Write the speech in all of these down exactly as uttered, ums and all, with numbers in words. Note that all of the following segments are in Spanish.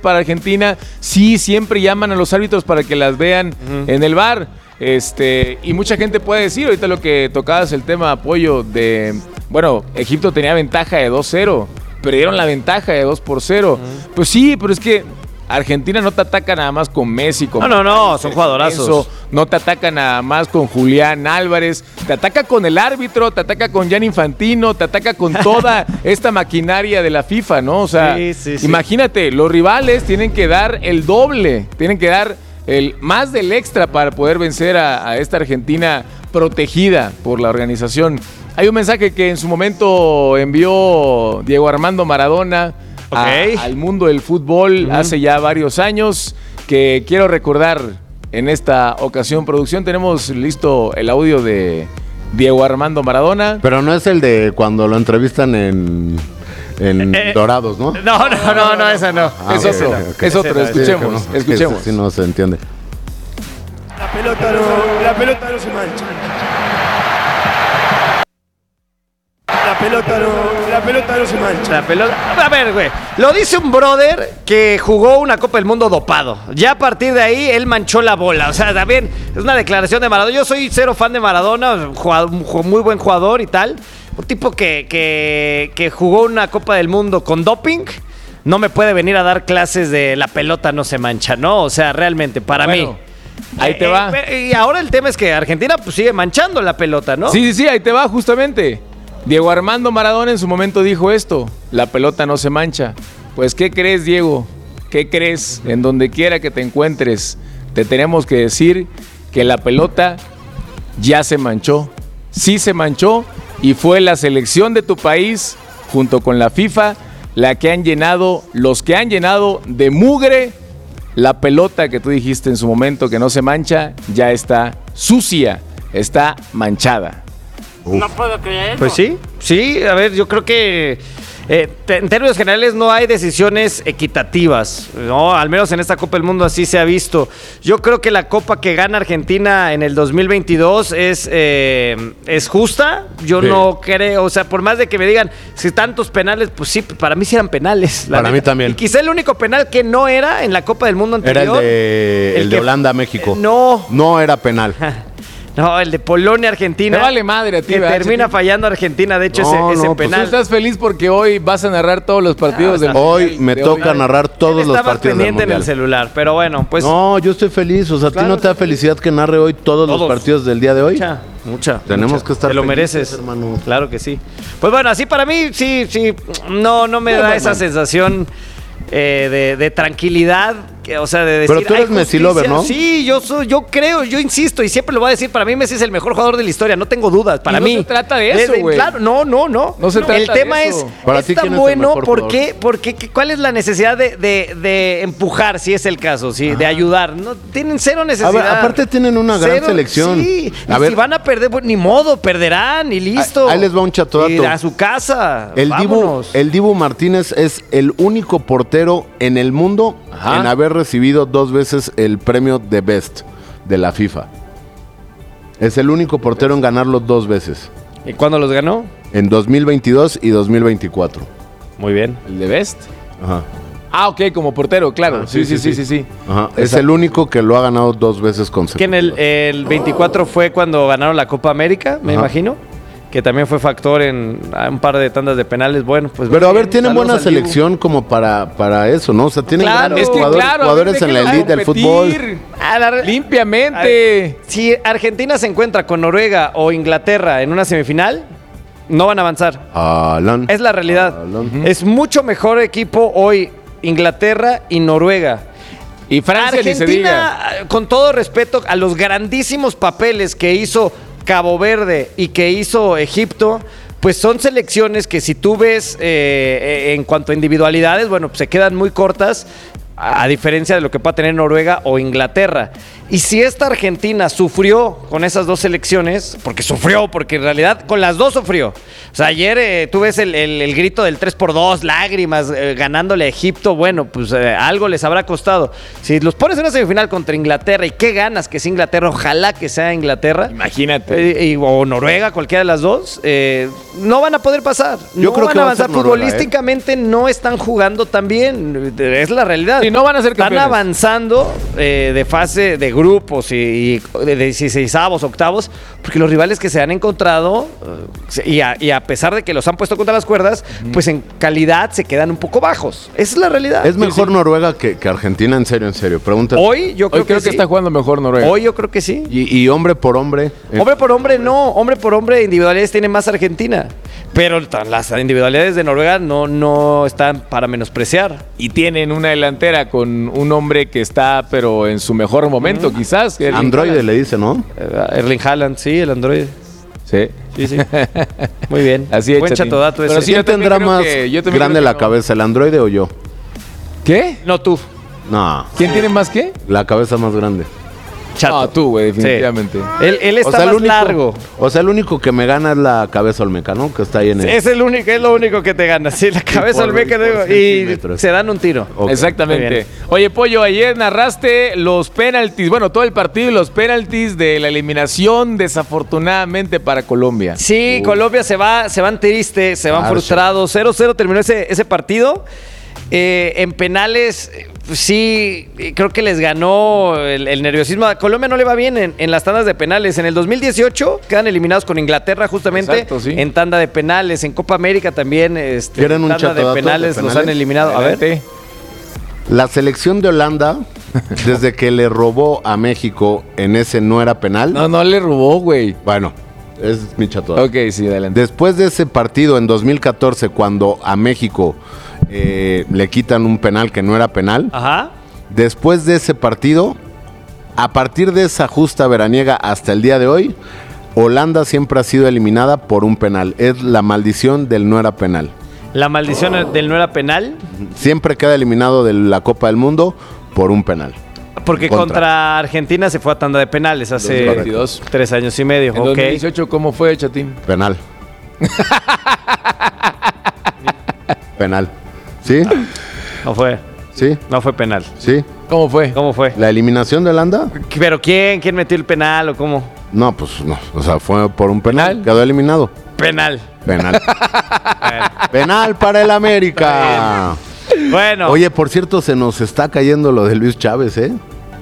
para Argentina, sí, siempre llaman a los árbitros para que las vean uh-huh. en el V A R. Este, y mucha gente puede decir, ahorita lo que tocabas el tema apoyo de, bueno, Egipto tenía ventaja de dos cero, perdieron la ventaja de dos por cero. Uh-huh. Pues sí, pero es que Argentina no te ataca nada más con Messi, con No, no, no, son jugadorazos. Enzo, no te ataca nada más con Julián Álvarez, te ataca con el árbitro, te ataca con Gianni Infantino, te ataca con toda esta maquinaria de la FIFA, ¿no? O sea, sí, sí, sí. Imagínate, los rivales tienen que dar el doble, tienen que dar el más del extra para poder vencer a, a esta Argentina protegida por la organización. Hay un mensaje que en su momento envió Diego Armando Maradona Okay. A, al mundo del fútbol uh-huh. hace ya varios años, que quiero recordar en esta ocasión. Producción, tenemos listo el audio de Diego Armando Maradona. Pero no es el de cuando lo entrevistan en, en eh, Dorados, ¿no? No, no, no, no, esa no. Ah, es okay, otro, okay, okay. es otro, escuchemos, sí, no, escuchemos. Si no se entiende. La pelota no, la pelota no se mancha. La pelota no, la pelota no se mancha. La pelota, a ver, güey, lo dice un brother que jugó una Copa del Mundo dopado. Ya a partir de ahí, él manchó la bola. O sea, también es una declaración de Maradona. Yo soy cero fan de Maradona, jugador, muy buen jugador y tal. Un tipo que, que, que jugó una Copa del Mundo con doping, no me puede venir a dar clases de la pelota no se mancha, ¿no? O sea, realmente, para bueno, mí. Ahí te va. Eh, y ahora el tema es que Argentina pues, sigue manchando la pelota, ¿no? Sí, sí, sí, ahí te va, justamente. Diego Armando Maradona en su momento dijo esto: la pelota no se mancha. Pues, ¿qué crees, Diego? ¿Qué crees? En donde quiera que te encuentres, te tenemos que decir que la pelota ya se manchó. Sí se manchó y fue la selección de tu país, junto con la FIFA, la que han llenado, los que han llenado de mugre la pelota que tú dijiste en su momento que no se mancha, ya está sucia, está manchada. Uf. No puedo creerlo. Pues sí, sí, a ver, yo creo que eh, te, en términos generales no hay decisiones equitativas, ¿no? Al menos en esta Copa del Mundo así se ha visto. Yo creo que la Copa que gana Argentina en el dos mil veintidós es, eh, es justa. Yo sí. no creo, o sea, por más de que me digan si tantos penales, pues sí, para mí sí eran penales. Para mí también. Y quizá el único penal que no era en la Copa del Mundo anterior. Era el de, el el de Holanda-México. Eh, no. No era penal. No, el de Polonia-Argentina. Me vale madre a ti, que ¿verdad? termina fallando Argentina, de hecho, no, ese, ese no, penal. Pues tú estás feliz porque hoy vas a narrar todos los partidos no, del Hoy mundial, me de toca hoy. narrar todos los partidos del pendiente en el celular, pero bueno, pues... No, yo estoy feliz, o sea, claro, ¿a ti no te da felicidad que narre hoy todos, todos los partidos del día de hoy? Mucha, mucha. Tenemos mucha. que estar Te lo felices, mereces, hermano. Claro que sí. Pues bueno, así para mí, sí, sí, no, no me no, da no, esa no. sensación eh, de, de tranquilidad, que, o sea, de decir... Pero tú eres Messi lover, ¿no? Sí, yo soy, yo creo, yo insisto, y siempre lo voy a decir, para mí Messi es el mejor jugador de la historia, no tengo dudas, para y mí. No se trata de eso, güey. Claro, no, no, no. No se trata El tema de es, eso. Para es ti, tan ¿quién es el bueno, mejor ¿por jugador? qué, por qué, ¿cuál es la necesidad de, de, de empujar, si es el caso, sí, de ayudar? No, tienen cero necesidad. A ver, aparte tienen una gran Cero, selección. Sí, a y ver, si van a perder, pues, ni modo, perderán y listo. Ahí les va un chatodato. Y a su casa, El Dibu, vámonos. el Dibu Martínez es el único portero en el mundo Ajá. en haber recibido dos veces el premio de Best de la FIFA. Es el único portero en ganarlo dos veces. ¿Y cuándo los ganó? En dos mil veintidós y dos mil veinticuatro. Muy bien. ¿El de Best? Ajá. Ah, ok, como portero, claro. Ah, sí, sí, sí, sí, sí. sí. Ajá. Es el único que lo ha ganado dos veces consecutivas. Que en el, el veinticuatro fue cuando ganaron la Copa América, me Ajá. imagino. Que también fue factor en un par de tandas de penales. Bueno, pues. Pero a bien, ver, tienen buena selección como para, para eso, ¿no? O sea, tienen claro, grandes es que jugadores, claro, jugadores ver, en la elite del fútbol. A la, Limpiamente. a, si Argentina se encuentra con Noruega o Inglaterra en una semifinal, no van a avanzar. Alan. Es la realidad. Alan. Es mucho mejor equipo hoy Inglaterra y Noruega. Y Francia ni se diga. Argentina, con todo respeto a los grandísimos papeles que hizo Cabo Verde y que hizo Egipto, pues son selecciones que si tú ves eh, en cuanto a individualidades, bueno, pues se quedan muy cortas, a diferencia de lo que pueda tener Noruega o Inglaterra. Y si esta Argentina sufrió con esas dos selecciones, porque sufrió, porque en realidad con las dos sufrió. O sea, ayer eh, tú ves el, el, el grito del tres por dos, lágrimas, eh, ganándole a Egipto, bueno, pues eh, algo les habrá costado. Si los pones en una semifinal contra Inglaterra, y qué ganas que sea Inglaterra, ojalá que sea Inglaterra. Imagínate. Eh, y, o Noruega, cualquiera de las dos, eh, no van a poder pasar. Yo no creo van que a va a avanzar. ser Noruega, Futbolísticamente ¿eh? No están jugando tan bien, es la realidad. Sí, no van a ser están campeones. avanzando eh, de fase de grupos y, y de dieciseisavos, octavos, porque los rivales que se han encontrado, eh, y, a, y a pesar de que los han puesto contra las cuerdas, uh-huh. pues en calidad se quedan un poco bajos. Esa es la realidad. Es mejor sí, sí. Noruega que, que Argentina, en serio, en serio. Pregúntate. Hoy yo creo, Hoy creo que, que sí. está jugando mejor Noruega. Hoy yo creo que sí. Y, y hombre por hombre. eh, Hombre por hombre no, hombre por hombre individualidades tiene más Argentina, pero las individualidades de Noruega no, no están para menospreciar. Y tienen una delantera con un hombre que está, pero en su mejor momento, mm. quizás. Que Androide le dice, ¿no? Erling Haaland, sí, el androide. Sí. Sí, sí. Muy bien. Así es, buen Chatín. chatodato ese. Pero ¿quién tendrá más grande la no. cabeza, el androide o yo? ¿Qué? No, tú. No. ¿Quién tiene más qué? La cabeza más grande. Chato. No, tú, güey, definitivamente. Sí. Él, él está o sea, más el único, largo. O sea, el único que me gana es la cabeza olmeca, ¿no? Que está ahí en el... Es el único, es lo único que te gana. Sí, la cabeza por, olmeca y, y se dan un tiro. Okay. Exactamente. Oye, Pollo, ayer narraste los penaltis, bueno, todo el partido y los penaltis de la eliminación, desafortunadamente, para Colombia. Sí, Uy. Colombia se va, se van tristes, se van Ah, frustrados. cero cero terminó ese, ese partido. Eh, en penales, sí, creo que les ganó el, el nerviosismo. A Colombia no le va bien en, en las tandas de penales. En el dos mil dieciocho quedan eliminados con Inglaterra justamente. Exacto, sí. En tanda de penales. En Copa América también, este, ¿Quieren un tanda de chatodato penales, de los penales? han eliminado. A Adelante. ver. La selección de Holanda, desde que le robó a México en ese no era penal. No, no le robó, güey. Bueno, es mi chatodato. Ok, sí, adelante. Después de ese partido en dos mil catorce, cuando a México eh, le quitan un penal que no era penal, Ajá. después de ese partido, a partir de esa justa veraniega hasta el día de hoy, Holanda siempre ha sido eliminada por un penal. Es la maldición del no era penal. La maldición oh. del no era penal. Siempre queda eliminado de la Copa del Mundo por un penal. Porque contra, contra Argentina se fue a tanda de penales hace dos mil veintidós. tres años y medio. En okay. dos mil dieciocho, ¿cómo fue, Chatín? Penal. Penal. ¿Sí? No fue. ¿Sí? No fue penal. ¿Sí? ¿Cómo fue? ¿Cómo fue? ¿La eliminación de Holanda? ¿Pero quién? ¿Quién metió el penal o cómo? No, pues no. O sea, fue por un penal. ¿Penal? Quedó eliminado. Penal. Penal. Penal para el América. Bueno. Oye, por cierto, se nos está cayendo lo de Luis Chávez, ¿eh?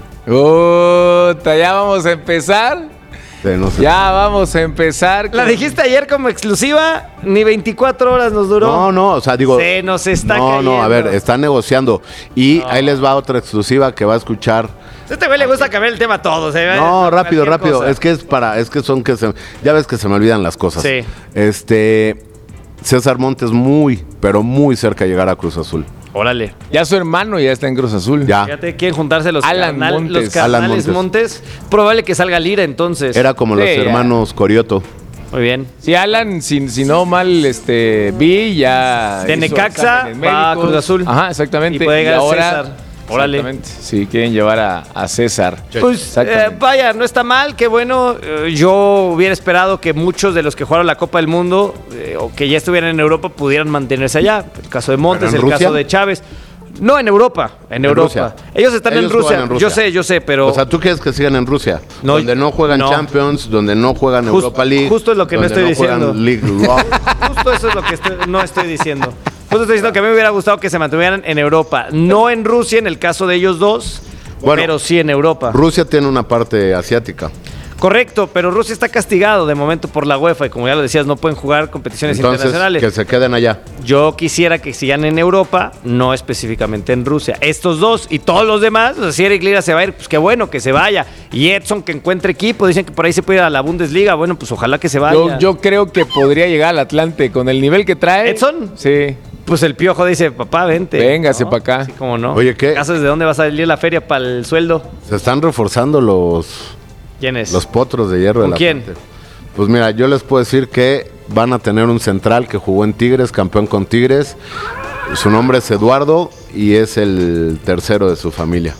Puta, ya vamos a empezar. Se nos Ya vamos a empezar. La con- dijiste ayer como exclusiva, ni veinticuatro horas nos duró. No, no, o sea, digo... Se nos está No, cayendo. no, a ver, están negociando. Y ahí les va otra exclusiva que va a escuchar... A este güey le gusta cambiar el tema a todos. ¿eh? No, rápido, Cualquier rápido. cosa. Es que es para, es que son que se, ya ves que se me olvidan las cosas. Sí. Este, César Montes muy, pero muy cerca de llegar a Cruz Azul. Órale. Ya su hermano ya está en Cruz Azul. Ya. Fíjate, quieren juntarse los, Alan carnal- Montes. los carnales Alan Montes. Montes. Probable que salga Lira entonces. Era como los Sí, ya. hermanos Corioto. Muy bien. Si Alan, si, si no mal este, vi, ya. De hizo Necaxa exámenes va a médicos. Cruz Azul. Ajá, exactamente. Y puede llegar ahora, César. Órale. Exactamente. Sí, quieren llevar a, a César. Pues Exactamente. eh, vaya, no está mal, qué bueno. Eh, yo hubiera esperado que muchos de los que jugaron la Copa del Mundo eh, o que ya estuvieran en Europa pudieran mantenerse allá. El caso de Montes, ¿Pero el en Rusia? caso de Chávez. No, en Europa, en, En Europa. Rusia. Ellos están Ellos en, Rusia. juegan en Rusia. Yo sé, yo sé, pero O sea, ¿tú quieres que sigan en Rusia? No, donde no juegan no. Champions, donde no juegan Just- Europa League. justo es lo que no donde estoy juegan diciendo. League One. justo eso es lo que estoy- no estoy diciendo. Justo estoy diciendo que a mí me hubiera gustado que se mantuvieran en Europa. No en Rusia, en el caso de ellos dos, Bueno, pero sí en Europa. Rusia tiene una parte asiática. Correcto, pero Rusia está castigado de momento por la UEFA y como ya lo decías, no pueden jugar competiciones Entonces, internacionales. que se queden allá. Yo quisiera que sigan en Europa, no específicamente en Rusia. Estos dos y todos los demás, o sea, si Eric Lira se va a ir, pues qué bueno que se vaya. Y Edson que encuentre equipo, dicen que por ahí se puede ir a la Bundesliga, bueno, pues ojalá que se vaya. Yo, yo creo que podría llegar al Atlante con el nivel que trae. ¿Edson? Sí. Pues el Piojo dice, papá, vente. Véngase ¿no? pa' acá. Sí, cómo no. Oye, ¿qué? ¿Sabes de dónde va a salir la feria para el sueldo? Se están reforzando los, ¿Quién es? los potros de hierro de ¿Con la quién? Fuente. Pues mira, yo les puedo decir que van a tener un central que jugó en Tigres, campeón con Tigres. Su nombre es Eduardo y es el tercero de su familia.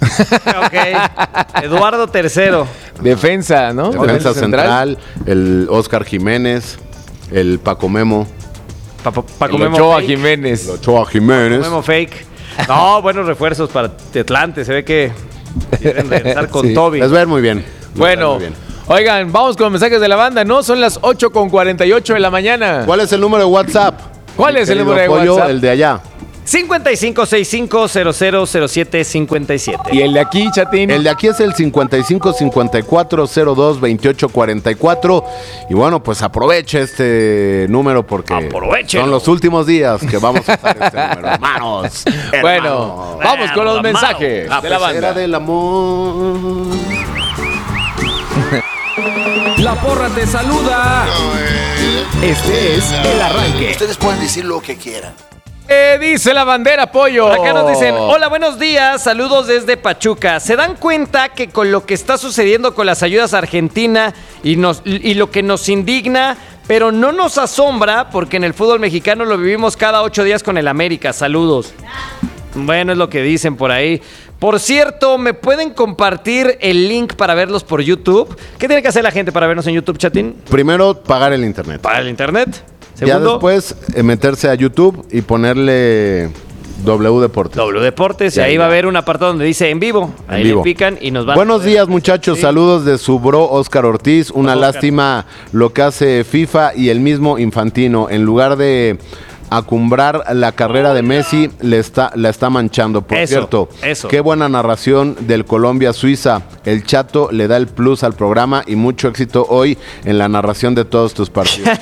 Ok. Eduardo tercero. Defensa, ¿no? Defensa central, el Oscar Jiménez, el Paco Memo, Pa- pa- Paco El Memo Ochoa fake. Jiménez. el Ochoa Jiménez. Memo fake. No, buenos refuerzos para Tetlante. Se ve que quieren regresar con Sí. Toby. Les va a ir muy bien. Les va a ir Bueno, muy bien. oigan, vamos con mensajes de la banda, ¿no? Son las ocho con cuarenta y ocho de la mañana. ¿Cuál es el número de WhatsApp? ¿Cuál es el Querido número de Pollo, WhatsApp? El de allá. cincuenta y cinco sesenta y cinco cero cero cero siete cincuenta y siete. ¿Y el de aquí, Chatín? El de aquí es el cincuenta y cinco cincuenta y cuatro cero dos veintiocho cuarenta y cuatro. Y bueno, pues aproveche este número porque Aprovechelo. son los últimos días que vamos a usar este número. Hermanos. Bueno, hermanos. vamos con los Hermano. mensajes La de la pecera banda. del amor. La porra te saluda. Este es el arranque. Ustedes pueden decir lo que quieran. ¿Qué dice la bandera, pollo? Por acá nos dicen, hola, buenos días, saludos desde Pachuca. ¿Se dan cuenta que con lo que está sucediendo con las ayudas a Argentina y, nos, y lo que nos indigna, pero no nos asombra porque en el fútbol mexicano lo vivimos cada ocho días con el América? Saludos. Bueno, es lo que dicen por ahí. Por cierto, ¿me pueden compartir el link para verlos por YouTube? ¿Qué tiene que hacer la gente para vernos en YouTube, Chatín? Primero, pagar el internet. Para el internet. Ya Segundo, después, eh, meterse a YouTube y ponerle W Deportes. W Deportes. Y Ya, ahí ya. va a haber un apartado donde dice en vivo. En Ahí vivo. le pican y nos van Buenos a poder- días, muchachos. Sí. Saludos de su bro Oscar Ortiz. Una Oscar. lástima lo que hace FIFA y el mismo Infantino. En lugar de acumbrar la carrera de Messi, le está, la está manchando. Por Eso, cierto, eso. qué buena narración del Colombia-Suiza. El Chato le da el plus al programa y mucho éxito hoy en la narración de todos tus partidos.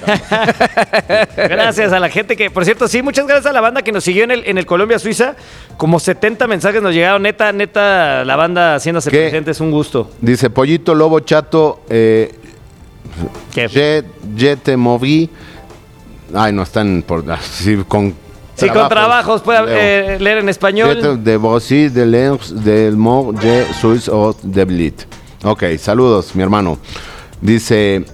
Gracias a la gente que, por cierto, sí, muchas gracias a la banda que nos siguió en el, en el Colombia-Suiza. Como setenta mensajes nos llegaron. Neta, neta, la banda haciéndose ¿Qué? presente es un gusto. Dice Pollito Lobo Chato, eh, ¿Qué? je, je te moví. Ay, no están por sí, con Sí, con trabajos, puede Leo. eh, leer en Je te español. de voici, de lens, del mot, je suis o de blit. Ok, saludos, mi hermano. Dice,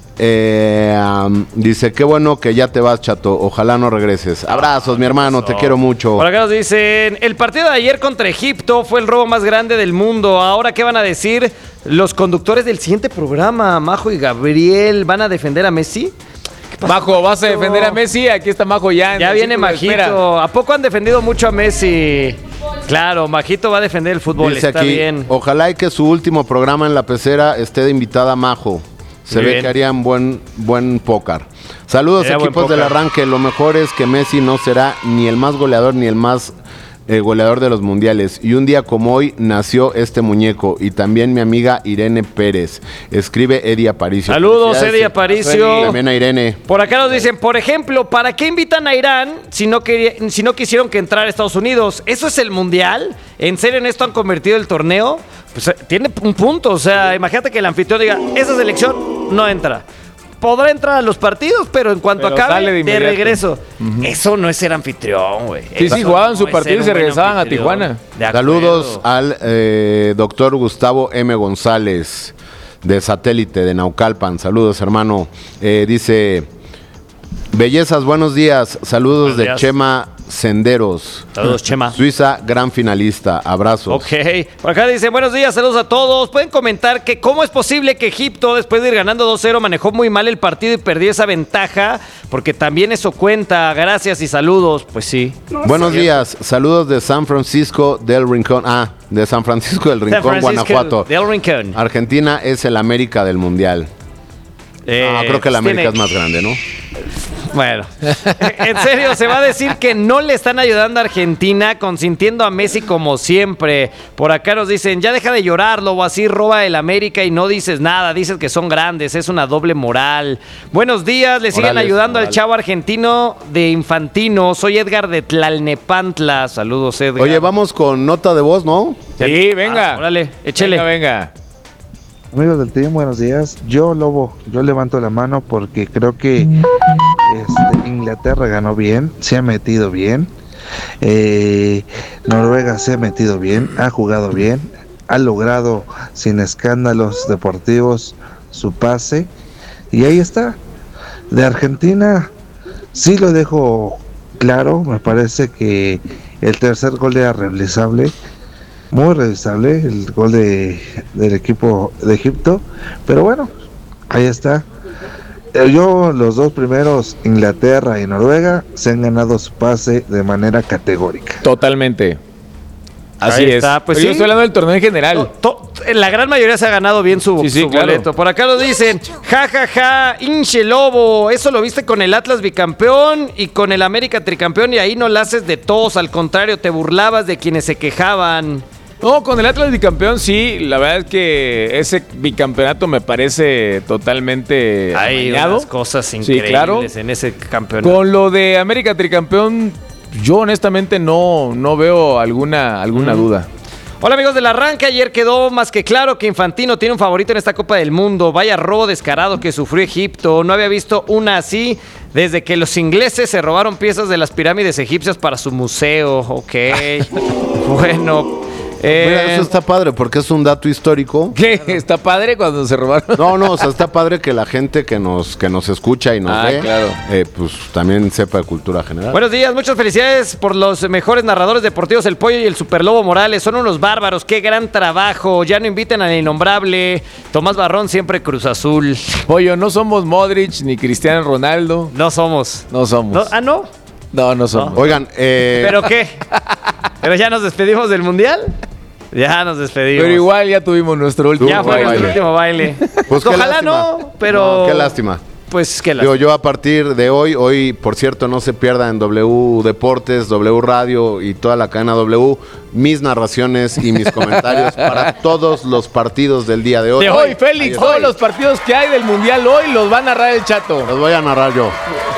eh, um, dice, qué bueno que ya te vas, Chato. Ojalá no regreses. Abrazos, mi hermano, te quiero mucho. Por acá nos dicen, el partido de ayer contra Egipto fue el robo más grande del mundo. Ahora, ¿qué van a decir los conductores del siguiente programa? Majo y Gabriel, ¿van a defender a Messi? Majo, ¿vas a defender a Messi? Aquí está Majo ya. en Ya el viene círculo de espera. Majito. ¿A poco han defendido mucho a Messi? Claro, Majito va a defender el fútbol, Dice está aquí, bien. ojalá y que su último programa en la pecera esté de invitada Majo. Se Muy ve bien. que harían buen, buen póker. Saludos, Sería buen equipos del póker. arranque. Lo mejor es que Messi no será ni el más goleador ni el más eh, goleador de los mundiales. Y un día como hoy nació este muñeco. Y también mi amiga Irene Pérez. Escribe Eddie Aparicio. Saludos, Felicidades, Eddie Aparicio. También a Irene. Por acá nos dicen, por ejemplo, ¿para qué invitan a Irán si no, quería- si no quisieron que entrara a Estados Unidos? ¿Eso es el mundial? ¿En serio en esto han convertido el torneo? Pues eh, tiene un punto, o sea, imagínate que el anfitrión diga, esa selección no entra. Podrá entrar a los partidos, pero en cuanto Pero acabe, sale de de, inmediato. regreso. Eso no es ser anfitrión, güey. Sí, Eso sí, jugaban no su es partido ser y se un buen regresaban a anfitrión. Tijuana. De acuerdo. Saludos al eh, doctor Gustavo M. González de Satélite de Naucalpan. Saludos, hermano. Eh, dice, bellezas, buenos días. Saludos Buenos de días. Chema Senderos. Saludos, Chema. Suiza, gran finalista. Abrazos. Ok, por acá dicen, buenos días, saludos a todos. Pueden comentar que cómo es posible que Egipto, después de ir ganando dos cero, manejó muy mal el partido y perdió esa ventaja, porque también eso cuenta. Gracias y saludos. Pues sí. Buenos días. Saludos de San Francisco del Rincón. Ah, de San Francisco del Rincón, San Francisco Guanajuato. del Rincón. Argentina es el América del Mundial. Eh, Ah, creo que el América tiene- es más grande, ¿no? Bueno, en serio, se va a decir que no le están ayudando a Argentina, consintiendo a Messi como siempre. Por acá nos dicen, ya deja de llorarlo o así roba el América y no dices nada, dices que son grandes, es una doble moral. Buenos días, le siguen Morales, ayudando al moral. chavo argentino de Infantino. Soy Edgar de Tlalnepantla. Saludos, Edgar. Oye, vamos con nota de voz, ¿no? Sí, venga. Ah, órale, échele. Venga, venga. Amigos del team, buenos días. Yo, Lobo, yo levanto la mano porque creo que este, Inglaterra ganó bien, se ha metido bien. Eh, Noruega se ha metido bien, ha jugado bien, ha logrado sin escándalos deportivos su pase. Y ahí está. De Argentina, sí lo dejo claro, me parece que el tercer gol era realizable. Muy revisable el gol de, del equipo de Egipto, pero bueno, ahí está. Eh, Yo, los dos primeros, Inglaterra y Noruega, se han ganado su pase de manera categórica. Totalmente. Así Ahí es. está, pues Pero sí. yo estoy hablando del torneo en general. To- to- la gran mayoría se ha ganado bien su, Sí, sí, su claro. boleto. Por acá lo dicen, ja, ja, ja, hinche lobo, eso lo viste con el Atlas bicampeón y con el América tricampeón y ahí no la haces de tos, al contrario, te burlabas de quienes se quejaban. No, con el Atlas bicampeón sí, la verdad es que ese bicampeonato me parece totalmente Hay amañado. unas cosas Sí, increíbles claro. en ese campeonato. Con lo de América tricampeón, yo honestamente no, no veo alguna, alguna Mm. duda. Hola amigos del Arranque, ayer quedó más que claro que Infantino tiene un favorito en esta Copa del Mundo. Vaya robo descarado que sufrió Egipto. No había visto una así desde que los ingleses se robaron piezas de las pirámides egipcias para su museo. Ok, bueno. eh, Mira, eso está padre porque es un dato histórico. ¿Qué? ¿Está padre cuando se robaron? No, no, o sea, está padre que la gente que nos, que nos escucha y nos Ah, ve, claro. eh, pues también sepa de cultura general. Buenos días, muchas felicidades por los mejores narradores deportivos, el Pollo y el Superlobo Morales. Son unos bárbaros, qué gran trabajo. Ya no inviten al innombrable. Tomás Barrón, siempre Cruz Azul. Pollo, no somos Modric ni Cristiano Ronaldo. No somos. No somos. ¿No? Ah, no. No, no somos. Oigan, eh, ¿Pero qué? ¿Pero ya nos despedimos del Mundial? Ya nos despedimos. Pero igual ya tuvimos nuestro último Ya fue baile. nuestro último baile. pues qué Ojalá lástima. no, pero... No, qué lástima. Pues qué Digo, lástima. yo a partir de hoy, hoy, por cierto, no se pierda en W Deportes, W Radio y toda la cadena W, mis narraciones y mis comentarios para todos los partidos del día de hoy. De hoy, Félix, Ahí está. todos los partidos que hay del Mundial hoy los va a narrar el Chato. Los voy a narrar yo.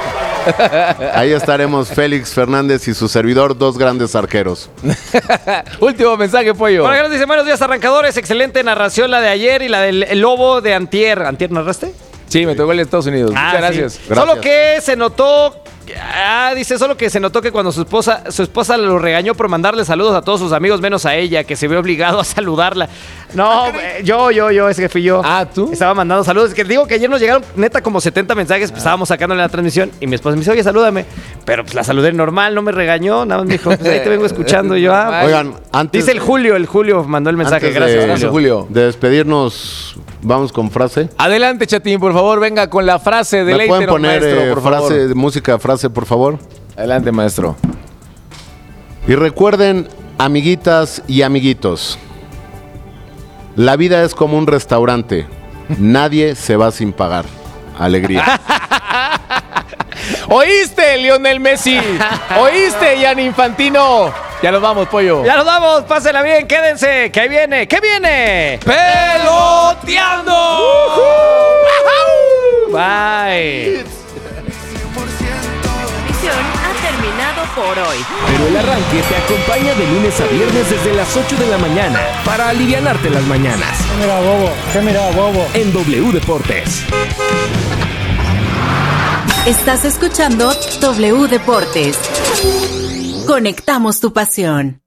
Ahí estaremos Félix Fernández y su servidor, dos grandes arqueros. Último mensaje, Pollo. Por acá nos dice, buenos días arrancadores, excelente narración la de ayer y la del el lobo de antier. ¿Antier narraste? Sí, me tocó el de Estados Unidos. Ah, Muchas sí. gracias. Gracias. Solo que se notó... Ah, dice, solo que se notó que cuando su esposa su esposa lo regañó por mandarle saludos a todos sus amigos menos a ella, que se vio obligado a saludarla. No, eh, yo, yo, yo, ese que fui yo. Ah, ¿tú? Estaba mandando saludos. Que digo que ayer nos llegaron neta como setenta mensajes, pues, estábamos sacándole la transmisión y mi esposa me dice, oye, salúdame. Pero pues la saludé normal, no me regañó, nada más me dijo, pues ahí te vengo escuchando. Y yo, ah, Ay. Oigan, antes, dice el Julio, el Julio mandó el mensaje. antes de- Gracias, Gracias, Julio. Julio. de despedirnos, vamos con frase. Adelante, Chatín, por favor, venga con la frase de ¿Me pueden poner maestro, eh, por frase, favor. música, frase, por favor? Adelante, maestro. Y recuerden, amiguitas y amiguitos, la vida es como un restaurante. Nadie se va sin pagar. Alegría. ¿Oíste, Lionel Messi? ¿Oíste, Gianni Infantino? Ya nos vamos, Pollo. Ya nos vamos, pásenla bien, quédense, que ahí viene, ¿qué viene? ¡Peloteando! Bye. Misión ha terminado por hoy. Pero el arranque te acompaña de lunes a viernes desde las ocho de la mañana para alivianarte las mañanas. Mira, bobo. ¿Qué mira, bobo? En W Deportes. Estás escuchando W Deportes. Conectamos tu pasión.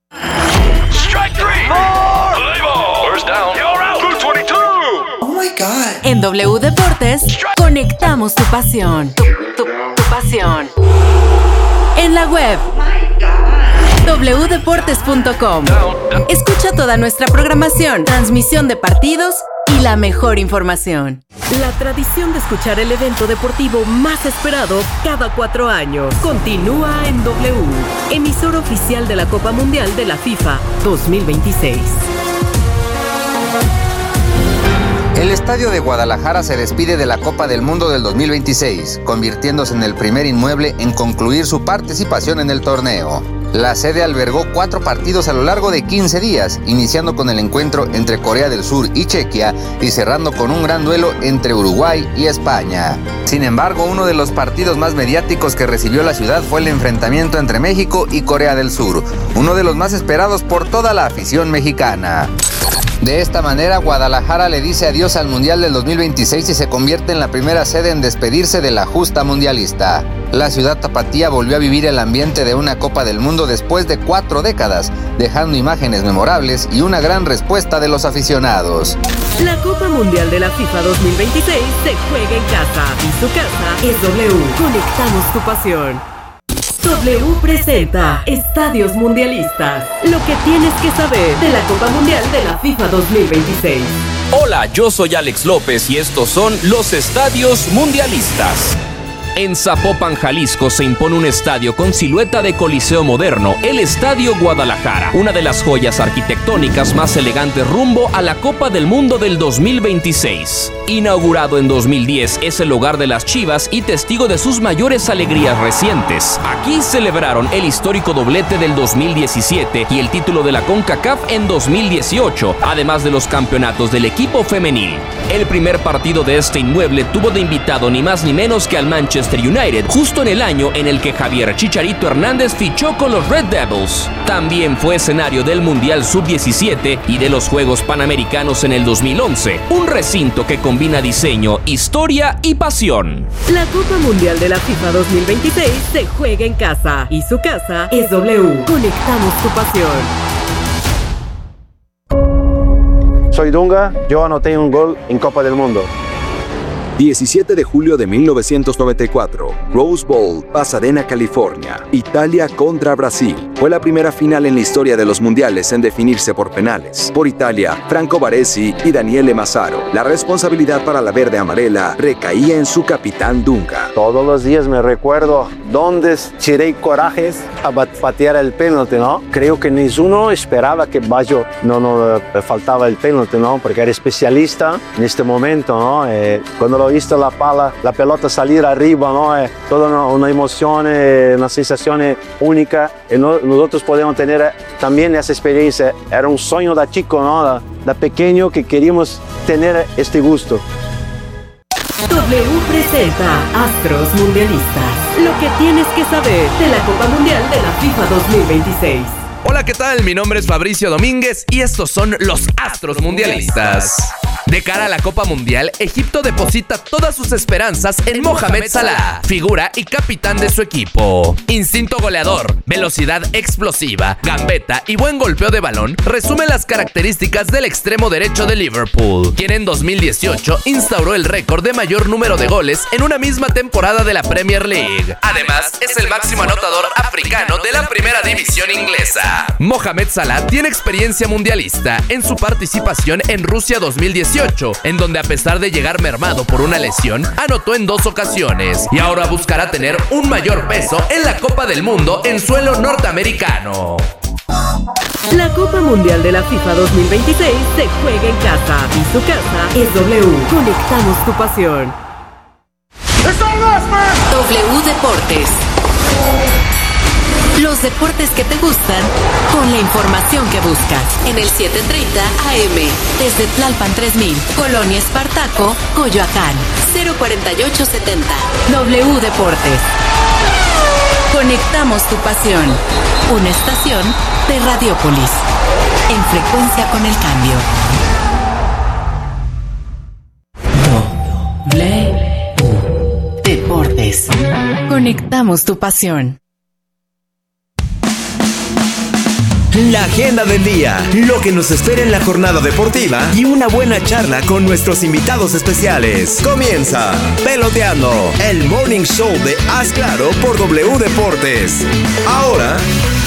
En W Deportes, conectamos tu pasión. Tu, tu- tu pasión. En la web, doble u deportes punto com. Escucha toda nuestra programación, transmisión de partidos y la mejor información. La tradición de escuchar el evento deportivo más esperado cada cuatro años continúa en W, emisor oficial de la Copa Mundial de la FIFA dos mil veintiséis. El Estadio de Guadalajara se despide de la Copa del Mundo del dos mil veintiséis, convirtiéndose en el primer inmueble en concluir su participación en el torneo. La sede albergó cuatro partidos a lo largo de quince días, iniciando con el encuentro entre Corea del Sur y Chequia y cerrando con un gran duelo entre Uruguay y España. Sin embargo, uno de los partidos más mediáticos que recibió la ciudad fue el enfrentamiento entre México y Corea del Sur, uno de los más esperados por toda la afición mexicana. De esta manera, Guadalajara le dice adiós al Mundial del dos mil veintiséis y se convierte en la primera sede en despedirse de la justa mundialista. La ciudad tapatía volvió a vivir el ambiente de una Copa del Mundo después de cuatro décadas, dejando imágenes memorables y una gran respuesta de los aficionados. La Copa Mundial de la FIFA dos mil veintiséis se juega en casa y su casa es W. Conectamos tu pasión. W presenta Estadios Mundialistas. Lo que tienes que saber de la Copa Mundial de la FIFA dos mil veintiséis. Hola, yo soy Alex López y estos son los Estadios Mundialistas. En Zapopan, Jalisco, se impone un estadio con silueta de coliseo moderno, el Estadio Guadalajara, una de las joyas arquitectónicas más elegantes rumbo a la Copa del Mundo del dos mil veintiséis. Inaugurado en dos mil diez, es el hogar de las Chivas y testigo de sus mayores alegrías recientes. Aquí celebraron el histórico doblete del dos mil diecisiete y el título de la CONCACAF en dos mil dieciocho, además de los campeonatos del equipo femenil. El primer partido de este inmueble tuvo de invitado ni más ni menos que al Manchester United, justo en el año en el que Javier Chicharito Hernández fichó con los Red Devils. También fue escenario del Mundial sub diecisiete y de los Juegos Panamericanos en el dos mil once, un recinto que combina diseño, historia y pasión. La Copa Mundial de la FIFA dos mil veintiséis se juega en casa y su casa es W. Conectamos tu pasión. Soy Dunga, yo anoté un gol en Copa del Mundo. diecisiete de julio de mil novecientos noventa y cuatro, Rose Bowl, Pasadena, California, Italia contra Brasil. Fue la primera final en la historia de los mundiales en definirse por penales. Por Italia, Franco Baresi y Daniele Massaro. La responsabilidad para la verde amarela recaía en su capitán Dunga. Todos los días me recuerdo dónde tiré corajes a patear el penalti, ¿no? Creo que ninguno esperaba que Baggio no nos faltaba el penalti, ¿no? Porque era especialista en este momento, ¿no? Eh, cuando lo visto la pala, la pelota salir arriba, ¿no? Eh, toda una, una emoción, eh, una sensación única. Y no, nosotros podemos tener eh, también esa experiencia. Era un sueño de chico, ¿no? De, de pequeño que queríamos tener este gusto. W presenta Astros Mundialistas. Lo que tienes que saber de la Copa Mundial de la FIFA dos mil veintiséis. Hola, ¿qué tal? Mi nombre es Fabricio Domínguez y estos son los Astros Mundialistas. De cara a la Copa Mundial, Egipto deposita todas sus esperanzas en Mohamed Salah, figura y capitán de su equipo. Instinto goleador, velocidad explosiva, gambeta y buen golpeo de balón resumen las características del extremo derecho de Liverpool, quien en dos mil dieciocho instauró el récord de mayor número de goles en una misma temporada de la Premier League. Además, es el máximo anotador africano de la primera división inglesa. Mohamed Salah tiene experiencia mundialista en su participación en Rusia dos mil dieciocho, en donde a pesar de llegar mermado por una lesión, anotó en dos ocasiones y ahora buscará tener un mayor peso en la Copa del Mundo en suelo norteamericano. La Copa Mundial de la FIFA dos mil veintiséis se juega en casa y su casa es W. Conectamos tu pasión. W Deportes. Los deportes que te gustan con la información que buscas. En el siete treinta A M, desde Tlalpan tres mil, Colonia Espartaco, Coyoacán, cero cuarenta y ocho setenta. W Deportes. Conectamos tu pasión. Una estación de Radiópolis. En frecuencia con el cambio. W Deportes. Conectamos tu pasión. La agenda del día, lo que nos espera en la jornada deportiva y una buena charla con nuestros invitados especiales. Comienza Peloteando, el morning show de Haz Claro por W Deportes. Ahora